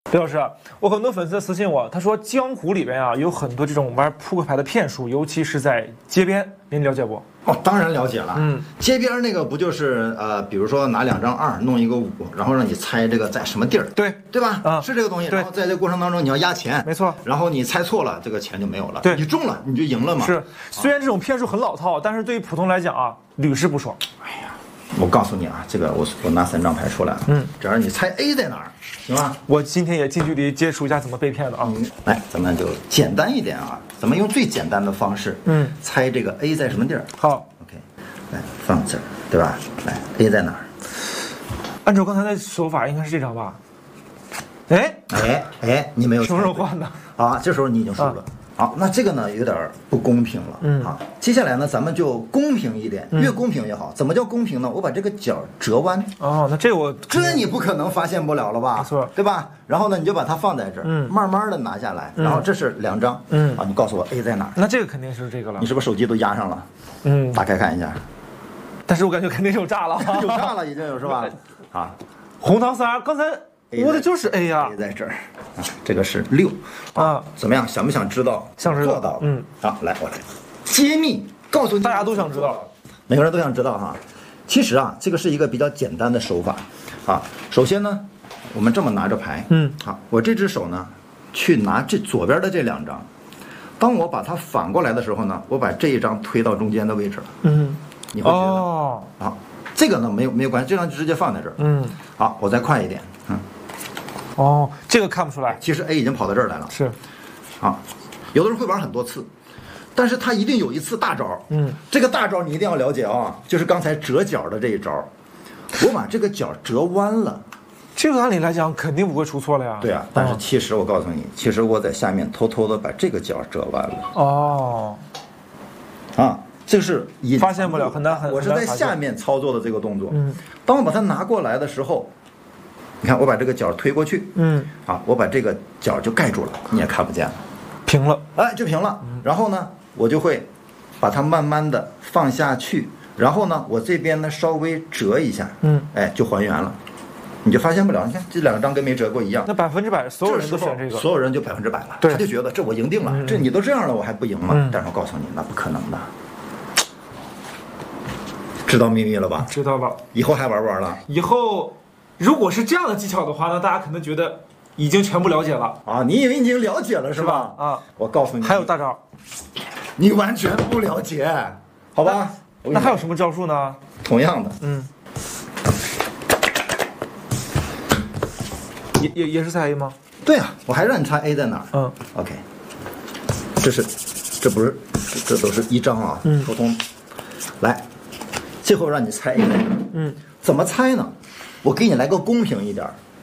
刘老师，我很多粉丝私信我，他说江湖里边啊有很多这种玩扑克牌的骗术，尤其是在街边，您了解不？ 哦，当然了解了。街边那个不就是比如说拿2张2，弄一个5，然后让你猜这个在什么地儿，对吧？是这个东西。然后在这个过程当中你要压钱， 没错。 然后你猜错了，这个钱就没有了。 对， 你中了你就赢了嘛。 是，虽然这种骗术很老套，但是对于普通来讲啊，屡试不爽。 哎呀，我告诉你啊，这个我拿3张牌出来了，只要你猜 A 在哪儿，行吧？ 我今天也近距离接触一下怎么被骗的啊。 来，咱们就简单一点啊，咱们用最简单的方式，猜这个 A 在什么地儿。 好 ，OK， 来放这儿，对吧？来 ，A 在哪儿？ 按照刚才的手法，应该是这张吧？ 哎，你没有什么时候换的？ 啊，这时候你已经输了。好，那这个呢有点不公平了。好，接下来呢咱们就公平一点，越公平越好。怎么叫公平呢？我把这个角折弯。 哦，那这你不可能发现不了了吧？ 没错， 对吧？然后呢你就把它放在这儿，慢慢的拿下来。然后这是2张，啊，你告诉我 A 在哪儿？ 那这个肯定是这个了。 你是不是手机都压上了？打开看一下。 但是我感觉肯定是有炸了， 有炸了已经有是吧？啊， 红糖3，刚才我的就是 A 呀。 A 在这儿，啊，这个是6啊，怎么样？想不想知道？ 想知道。 做到。好，来我来揭秘，告诉你， 大家都想知道， 每个人都想知道哈。其实啊，这个是一个比较简单的手法啊。首先呢，我们这么拿着牌，好，我这只手呢，去拿这左边的这2张。当我把它反过来的时候呢，我把这一张推到中间的位置了。你会觉得好，这个呢没有关系，这张就直接放在这儿。好，我再快一点。 哦，这个看不出来。 其实 A 已经跑到这儿来了。 是。 好，有的人会玩很多次，但是他一定有一次大招。这个大招你一定要了解啊，就是刚才折角的这一招。我把这个角折弯了。 这个按理来讲肯定不会出错了呀。 对啊，但是其实我告诉你，其实我在下面偷偷的把这个角折弯了。 哦。 啊。这个是发现不了，很难。 我是在下面操作的这个动作。当我把它拿过来的时候，你看我把这个角推过去。啊，我把这个角就盖住了，你也看不见了， 平了。 哎，就平了。然后呢，我就会把它慢慢的放下去，然后呢，我这边呢稍微折一下。哎，就还原了。你就发现不了，你看这2张跟没折过一样。 那100%所有人都选这个， 所有人就100%了。 对， 他就觉得这我赢定了，这你都这样了，我还不赢吗？但是我告诉你，那不可能的。知道秘密了吧？ 知道了。 以后还玩不玩了？ 以后如果是这样的技巧的话，那大家可能觉得已经全部了解了啊！你以为你已经了解了是吧？ 啊！ 我告诉你， 还有大招， 你完全不了解，好吧？ 那还有什么招数呢？ 同样的， 也是猜 A 吗？ 对啊，我还让你猜 A 在哪儿。OK， 这不是，这都是1张啊，普通。来，最后让你猜 A 在哪儿。怎么猜呢？我给你来个公平一点，